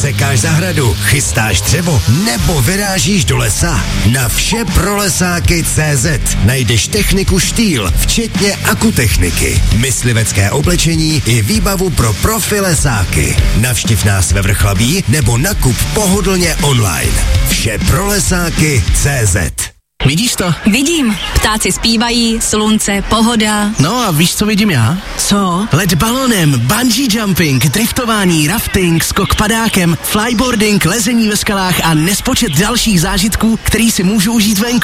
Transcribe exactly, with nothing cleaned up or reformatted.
sekáš zahradu, chystáš dřevo nebo vyrážíš do lesa? Na vše pro lesáky tečka cé zet najdeš techniku Štýl, včetně akutechniky, myslivecké oblečení i výbavu pro profi lesáky. Navštiv nás ve Vrchlabí nebo nakup pohodlně online. Vše pro lesáky tečka cé zet. Vidíš to? Vidím. Ptáci zpívají, slunce, pohoda. No a víš, co vidím já? Co? Let balonem, bungee jumping, driftování, rafting, skok padákem, flyboarding, lezení ve skalách a nespočet dalších zážitků, který si můžu užít venku.